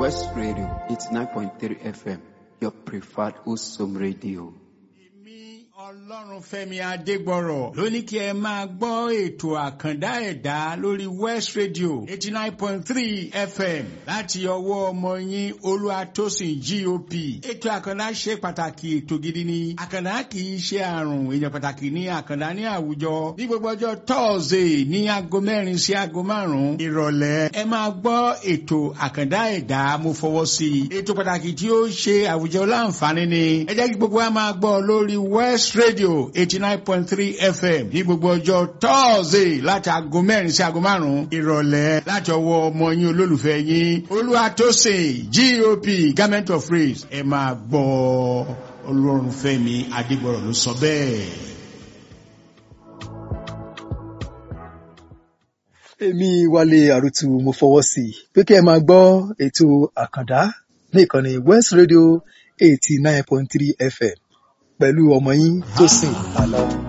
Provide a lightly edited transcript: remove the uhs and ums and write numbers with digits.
West Radio 89.3 FM, your preferred Usum radio. Ọlọ́runfẹ́mi Adégbọ̀rọ̀ ló ní kí ẹ máa gbọ́ ètò àkàndá ẹ̀dá lórí West Radio 89.3 FM láti ọwọ́ ọmọ yín Olúwatósìn GOP. Ètò àkàndá ṣe pàtàkì, ètò gidi ni. Àkàndá kì í ṣe àrùn, èèyàn pàtàkì ní àkàndá ní àwùjọ. Ní gbogbo ọjọ́ Thursday ní aago 4 sí aago 5 ìrọ̀lẹ́. Ẹ máa gbọ́ ètò àkàndá ẹ̀dá, mo fọwọ́ sí i. Ètò pàtàkì tí ó ṣe àwùjọ láǹfààní ni. Ẹ jẹ́ kí gbogbo wa máa gbọ́ lórí West Radio 89.3 FM ní gbogbo ọjọ́ Thursday láti aago 4 sí aago 5 ìrọ̀lẹ́ láti ọwọ́ ọmọ yín olólùfẹ́ yín Olúwatósìn GOP Government of Praise. Ẹ máa gbọ́, Ọlọ́runfẹ́mi Adégbọ̀rọ̀ ló sọ bẹ́ẹ̀. Èmi Wálé Àrùtù mo fọwọ́ sí pé kí ẹ máa gbọ́ ètò àkàndá ní ìkànnì West Radio 89.3 FM pẹ̀lú ọmọ yín Tósìn Àlàó.